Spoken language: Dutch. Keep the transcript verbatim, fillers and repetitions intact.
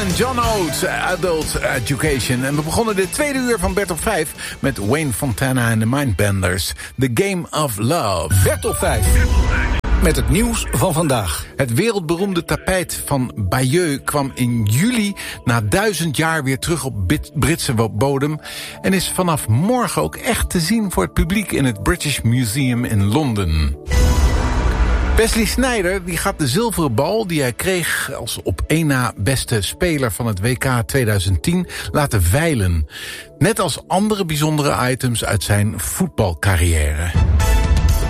en John Oates, Adult Education. En we begonnen de tweede uur van Bert op vijf met Wayne Fontana en de Mindbenders. The Game of Love. Bert op vijf. Met het nieuws van vandaag. Het wereldberoemde tapijt van Bayeux kwam in juli na duizend jaar weer terug op Britse bodem en is vanaf morgen ook echt te zien voor het publiek in het British Museum in Londen. Wesley Sneijder die gaat de zilveren bal die hij kreeg als op één na beste speler van het W K tweeduizend tien laten veilen. Net als andere bijzondere items uit zijn voetbalcarrière.